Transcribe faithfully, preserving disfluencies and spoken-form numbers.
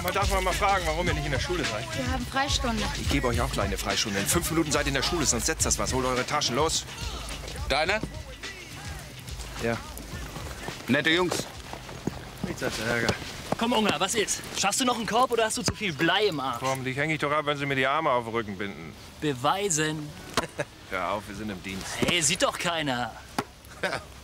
mal, darf man mal fragen, warum ihr nicht in der Schule seid? Wir haben Freistunde. Ich gebe euch auch gleich eine Freistunde. In fünf Minuten seid ihr in der Schule, sonst setzt das was. Holt eure Taschen, los. Deine? Ja. Nette Jungs. Nichts als Ärger. Komm, Unger, was ist? Schaffst du noch einen Korb oder hast du zu viel Blei im Arsch? Komm, dich hänge ich doch ab, wenn sie mir die Arme auf den Rücken binden. Beweisen. Hör auf, wir sind im Dienst. Hey, sieht doch keiner.